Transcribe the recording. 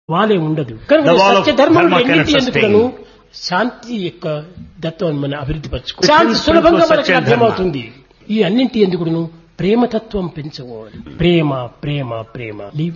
వాలే ఉండదు కనుక The wall of సత్య ధర్మం dharma cannot ఎందుకును sustain. శాంతి యొక్క తత్వాన్ని మనం అభివృద్ధి పరచుకో The శాంతి principle సులభంగా of మనకు Satya Dharma. అర్థమవుతుంది. ఈ అన్నింటి ఎందుకును ప్రేమతత్వం పెంచుకోవాలి. ప్రేమ ప్రేమ ప్రేమ లీవ్